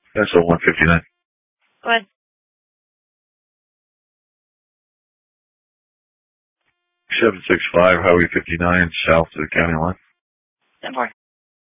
That's a 159. Go ahead. 765 Highway 59, south of the county line. 10-4.